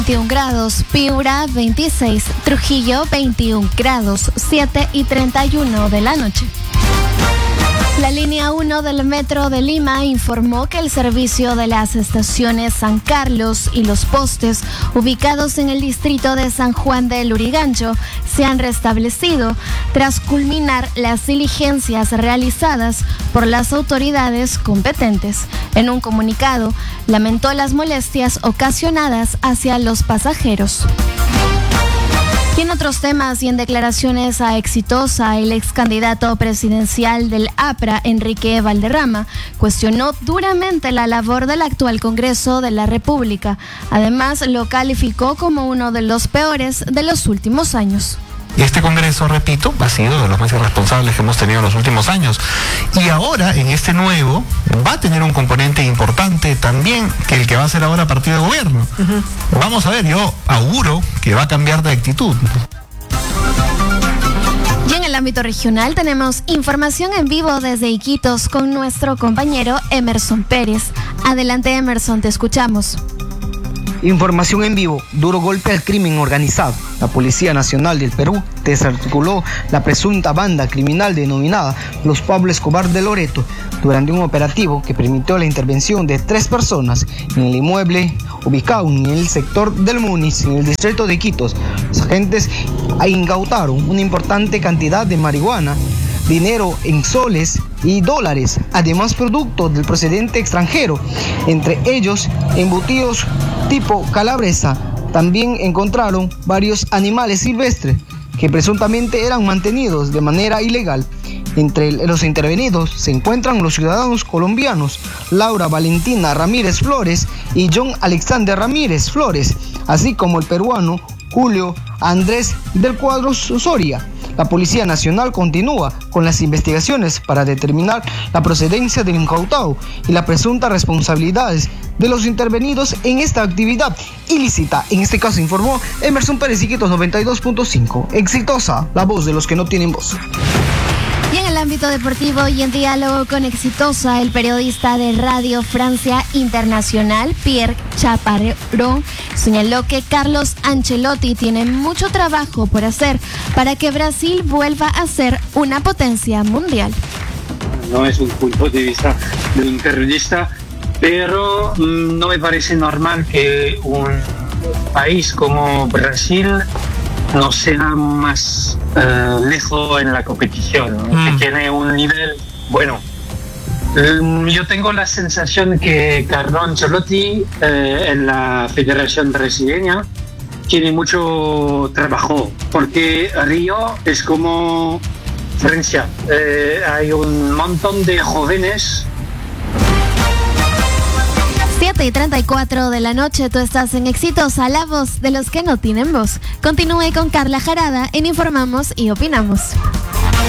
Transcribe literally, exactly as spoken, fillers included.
veintiún grados, Piura veintiséis, Trujillo veintiún grados, siete y treinta y uno de la noche. La línea uno del Metro de Lima informó que el servicio de las estaciones San Carlos y Los Postes, ubicados en el distrito de San Juan de Lurigancho, se han restablecido tras culminar las diligencias realizadas por las autoridades competentes. En un comunicado, lamentó las molestias ocasionadas hacia los pasajeros. Y en otros temas y en declaraciones a Exitosa, el ex candidato presidencial del A P R A, Enrique Valderrama, cuestionó duramente la labor del actual Congreso de la República. Además, lo calificó como uno de los peores de los últimos años. Y este Congreso, repito, ha sido de los más irresponsables que hemos tenido en los últimos años. Y ahora, en este nuevo, va a tener un componente importante también que el que va a ser ahora partido de gobierno. Uh-huh. Vamos a ver, yo auguro que va a cambiar de actitud. Y en el ámbito regional tenemos información en vivo desde Iquitos con nuestro compañero Emerson Pérez. Adelante, Emerson, te escuchamos. Información en vivo, duro golpe al crimen organizado. La Policía Nacional del Perú desarticuló la presunta banda criminal denominada Los Pablo Escobar de Loreto durante un operativo que permitió la intervención de tres personas en el inmueble ubicado en el sector del Muniz, en el distrito de Iquitos. Los agentes incautaron una importante cantidad de marihuana, dinero en soles y dólares, además productos del procedente extranjero, entre ellos embutidos tipo calabresa. También encontraron varios animales silvestres que presuntamente eran mantenidos de manera ilegal. Entre los intervenidos se encuentran los ciudadanos colombianos Laura Valentina Ramírez Flores y John Alexander Ramírez Flores, así como el peruano Julio Andrés del Cuadro Soria. La Policía Nacional continúa con las investigaciones para determinar la procedencia del incautado y las presuntas responsabilidades de los intervenidos en esta actividad ilícita. En este caso informó Emerson Pérez, Iquitos noventa y dos punto cinco. Exitosa, la voz de los que no tienen voz. Y en el ámbito deportivo y en diálogo con Exitosa, el periodista de Radio Francia Internacional, Pierre Chaparrón, señaló que Carlos Ancelotti tiene mucho trabajo por hacer para que Brasil vuelva a ser una potencia mundial. No es un punto de vista de un periodista, pero mmm, no me parece normal que un país como Brasil no sea más uh, lejos en la competición, mm. que tiene un nivel bueno. Um, yo tengo la sensación que Carlo Ancelotti uh, en la Federación Brasileña tiene mucho trabajo, porque Río es como Francia, uh, hay un montón de jóvenes. siete y treinta y cuatro de la noche, tú estás en Exitosa, la voz de los que no tienen voz. Continúe con Carla Jarada en Informamos y Opinamos.